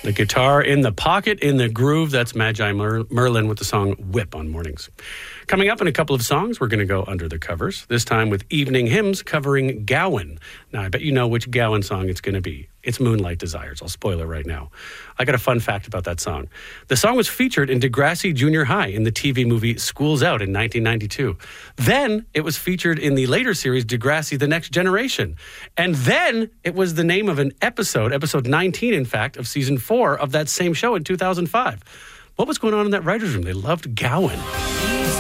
The guitar in the pocket, in the groove. That's Magi Merlin with the song Whip on Mornings. Coming up in a couple of songs, we're going to go under the covers, this time with Evening Hymns covering Gowan. Now, I bet you know which Gowan song it's going to be. It's Moonlight Desires. I'll spoil it right now. I got a fun fact about that song. The song was featured in Degrassi Junior High in the TV movie School's Out in 1992. Then it was featured in the later series Degrassi The Next Generation. And then it was the name of an episode 19, in fact, of season 4 of that same show in 2005. What was going on in that writer's room? They loved Gowan.